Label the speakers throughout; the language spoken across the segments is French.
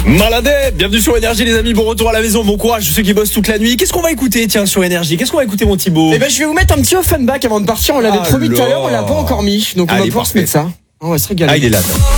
Speaker 1: Maladé, bienvenue sur Énergie les amis, bon retour à la maison, bon courage ceux qui bossent toute la nuit. Qu'est-ce qu'on va écouter tiens sur Énergie? Qu'est-ce qu'on va écouter mon Thibaut?
Speaker 2: Eh ben je vais vous mettre un petit Offenbach avant de partir, on l'avait promis tout à l'heure, on l'a pas encore mis. Donc on va pouvoir se mettre ça. On va se régaler.
Speaker 1: Ah il est là.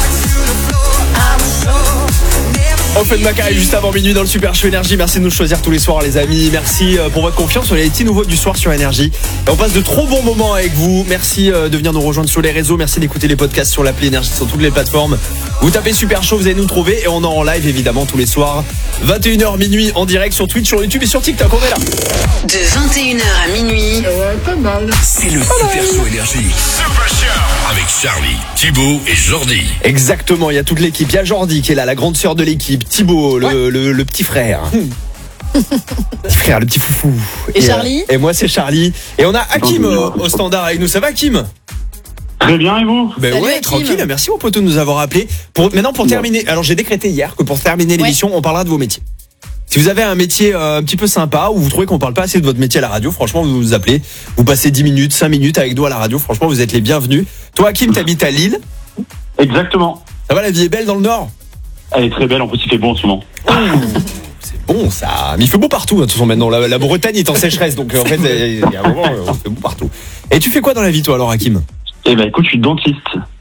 Speaker 1: Offenbach arrive juste avant minuit dans le Super Show Énergie. Merci de nous choisir tous les soirs les amis. Merci pour votre confiance. On est les petits nouveaux du soir sur Énergie. Et on passe de trop bons moments avec vous. Merci de venir nous rejoindre sur les réseaux. Merci d'écouter les podcasts sur l'appli Énergie sur toutes les plateformes. Vous tapez Super Show, vous allez nous trouver. Et on est en live évidemment tous les soirs. 21h minuit en direct sur Twitch, sur YouTube et sur TikTok. On est là.
Speaker 3: De 21h à minuit.
Speaker 2: Pas mal.
Speaker 4: C'est le Super Show Énergie. Super Show avec Charlie, Thibaut et Jordi.
Speaker 1: Exactement, il y a toute l'équipe. Il y a Jordi qui est là, la grande sœur de l'équipe. Thibaut, le petit frère. Petit frère, le petit foufou.
Speaker 5: Et Charlie.
Speaker 1: Et moi c'est Charlie. Et on a Hakim au standard avec nous. Ça va Hakim?
Speaker 6: Très bien, et vous?
Speaker 1: Ben
Speaker 5: Salut,
Speaker 1: ouais,
Speaker 5: Hakim.
Speaker 1: tranquille. Merci mon poteau de nous avoir appelé. Maintenant pour terminer, alors j'ai décrété hier que pour terminer l'émission, on parlera de vos métiers. Si vous avez un métier un petit peu sympa ou vous trouvez qu'on parle pas assez de votre métier à la radio, franchement vous nous appelez. Vous passez 10 minutes, 5 minutes avec nous à la radio. Franchement vous êtes les bienvenus. Toi Hakim, t'habites à Lille.
Speaker 6: Exactement.
Speaker 1: Ça va, la vie est belle dans le Nord?
Speaker 6: Elle est très belle, en plus il fait bon en ce moment.
Speaker 1: C'est bon ça. Mais il fait beau partout, de toute façon maintenant. La Bretagne est en sécheresse, donc en fait, il y a un moment, il fait beau partout. Et tu fais quoi dans la vie toi alors Hakim?
Speaker 6: Eh ben écoute, je suis dentiste.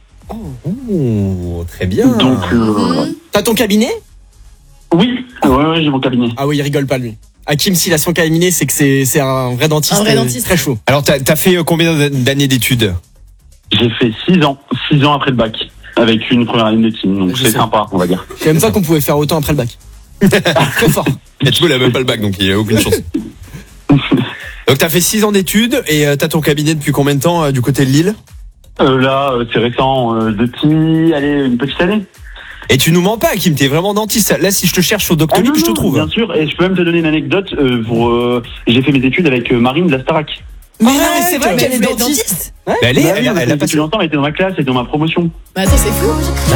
Speaker 1: Oh, très bien.
Speaker 6: Donc,
Speaker 2: T'as ton cabinet?
Speaker 6: oui, ouais, j'ai mon cabinet.
Speaker 2: Ah oui, il rigole pas lui. Hakim, s'il a son cabinet, c'est que c'est un vrai dentiste.
Speaker 5: Un vrai dentiste.
Speaker 2: Très chaud.
Speaker 1: Alors t'as fait combien d'années d'études?
Speaker 6: J'ai fait 6 ans après le bac, avec une première année de médecine, donc
Speaker 2: Je
Speaker 6: c'est
Speaker 2: sais.
Speaker 6: sympa, on va dire.
Speaker 2: Je savais même pas qu'on pouvait faire autant après le bac. Trop fort.
Speaker 1: Et Thibaut il a même pas le bac, donc il n'y a aucune chance. Donc t'as fait 6 ans d'études et t'as ton cabinet depuis combien de temps du côté de Lille?
Speaker 6: Là, c'est récent, depuis, allez, une petite année.
Speaker 1: Et tu nous mens pas Hakim, t'es vraiment dentiste. Là si je te cherche sur
Speaker 6: Ah
Speaker 1: Doctolib,
Speaker 6: non,
Speaker 1: je te
Speaker 6: non,
Speaker 1: trouve.
Speaker 6: bien sûr, et je peux même te donner une anecdote, j'ai fait mes études avec Marine de la Starac.
Speaker 2: Mais non, mais c'est vrai
Speaker 5: Mais
Speaker 2: qu'elle est
Speaker 5: elle voulait être
Speaker 2: dentiste.
Speaker 5: dentiste.
Speaker 1: Bah, elle
Speaker 6: Bah oui,
Speaker 1: a
Speaker 6: depuis
Speaker 1: passé.
Speaker 6: longtemps, elle était dans ma classe, elle était dans ma promotion.
Speaker 5: Bah attends, c'est fou.